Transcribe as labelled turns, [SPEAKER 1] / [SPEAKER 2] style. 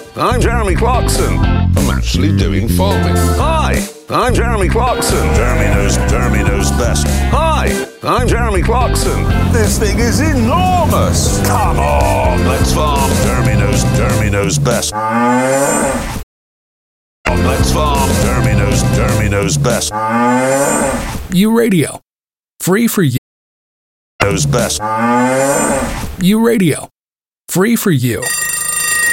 [SPEAKER 1] I'm Jeremy Clarkson. I'm actually doing farming. Hi, I'm Jeremy Clarkson. Jeremy knows best. Hi, I'm Jeremy Clarkson. This thing is enormous. Come on, let's farm. Jeremy knows best. Let's farm. Jeremy knows best.
[SPEAKER 2] U Radio. Free for you.
[SPEAKER 1] Knows best.
[SPEAKER 2] U Radio. Free for you.